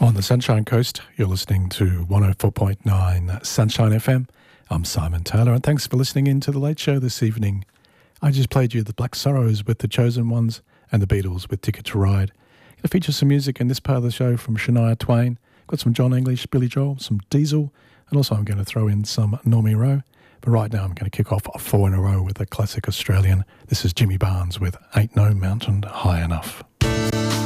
On the Sunshine Coast, you're listening to 104.9 Sunshine FM. I'm Simon Taylor, and thanks for listening in to The Late Show this evening. I just played you the Black Sorrows with The Chosen Ones and the Beatles with Ticket to Ride. I'm going to feature some music in this part of the show from Shania Twain. Got some John English, Billy Joel, some Diesel, and also I'm going to throw in some Normie Rowe. But right now I'm going to kick off 4 in a row with a classic Australian. This is Jimmy Barnes with Ain't No Mountain High Enough.